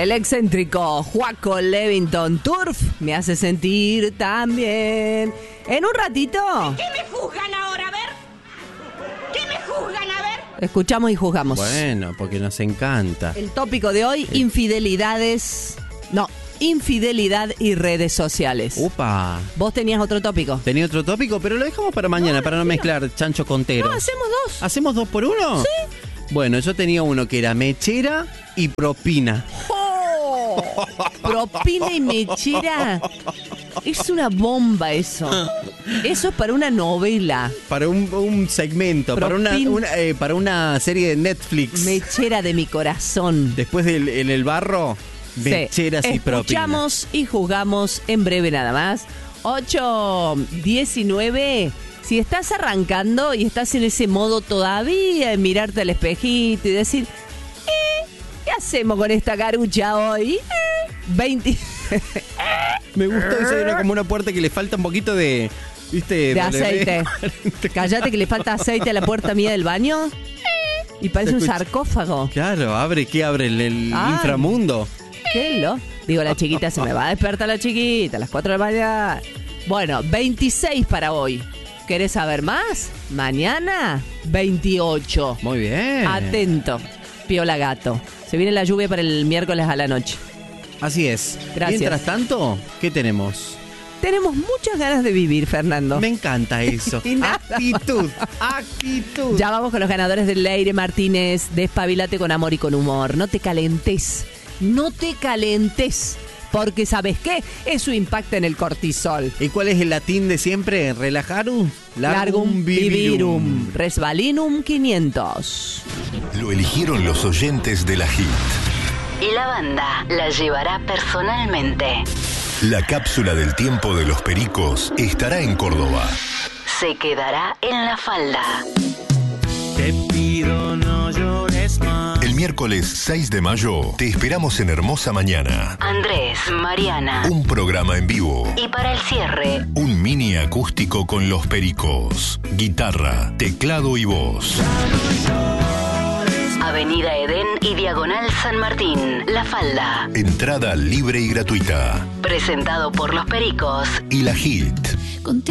El excéntrico Juaco Levington Turf me hace sentir también. En un ratito. ¿Qué me juzgan ahora? A ver. ¿Qué me juzgan? A ver. Escuchamos y juzgamos. Bueno, porque nos encanta. El tópico de hoy, infidelidades. No, infidelidad y redes sociales. Upa. ¿Vos tenías otro tópico? Tenía otro tópico, pero lo dejamos para mañana, para no mezclar chancho con tero. No, hacemos dos. ¿Hacemos 2 por 1? Sí. Bueno, yo tenía uno que era mechera y propina. ¡Oh! Propina y mechera. Es una bomba eso. Eso es para una novela. Para un segmento, para una serie de Netflix. Mechera de mi corazón. Después del en el barro, mecheras y propina. Escuchamos y jugamos en breve nada más. 8:19. Si estás arrancando y estás en ese modo todavía de mirarte al espejito y decir, ¿qué hacemos con esta carucha hoy? 20. Me gustó eso, era como una puerta que le falta un poquito de... ¿Viste? De aceite. Cállate que le falta aceite a la puerta mía del baño. Y parece un sarcófago. Claro, ¿qué abre? El inframundo. ¿Qué lo? Digo, la chiquita se me va a despertar la chiquita a las 4 de la mañana. Bueno, 26 para hoy. ¿Querés saber más? Mañana, 28. Muy bien. Atento, piola gato. Se viene la lluvia para el miércoles a la noche. Así es. Gracias. Mientras tanto, ¿qué tenemos? Tenemos muchas ganas de vivir, Fernando. Me encanta eso. Y nada. Actitud. Ya vamos con los ganadores del Leire Martínez. Despabilate con amor y con humor. No te calentes. No te calentes. Porque, ¿sabes qué? Eso impacta en el cortisol. ¿Y cuál es el latín de siempre? ¿Relajarum? Largum vivirum. Resbalinum 500. Lo eligieron los oyentes de la HIT. Y la banda la llevará personalmente. La cápsula del tiempo de los pericos estará en Córdoba. Se quedará en la falda. Te pido no llores más. El miércoles 6 de mayo te esperamos en Hermosa Mañana. Andrés, Mariana. Un programa en vivo. Y para el cierre, Un mini acústico con los pericos. Guitarra, teclado y voz. Avenida Edén y Diagonal San Martín, La Falda. Entrada libre y gratuita. Presentado por Los Pericos Y la HIT.